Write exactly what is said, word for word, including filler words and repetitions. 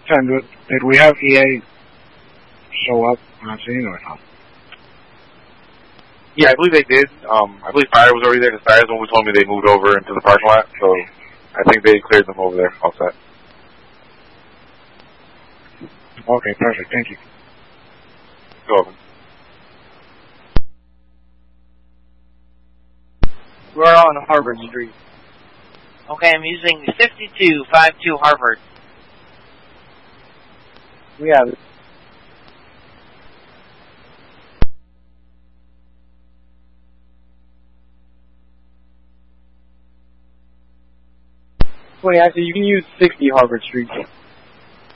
ten, did, did we have E A show up on scene or not? Yeah, I believe they did. Um, I believe Fire was already there, because Fire's the one who told me they moved over into the parking lot, so I think they cleared them over there, all set. Okay, perfect, thank you. Go over. We're on Harvard Street. Okay, I'm using fifty-two fifty-two Harvard. We have it. Wait, actually, you can use sixty Harvard Street.